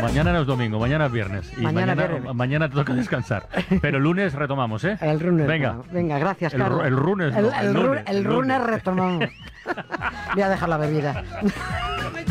mañana no es domingo, mañana es viernes. Y mañana te toca descansar. Pero el lunes retomamos, ¿eh? El lunes. Venga. Venga, gracias, Carlos. El lunes no, el lunes retomamos. Voy a dejar la bebida.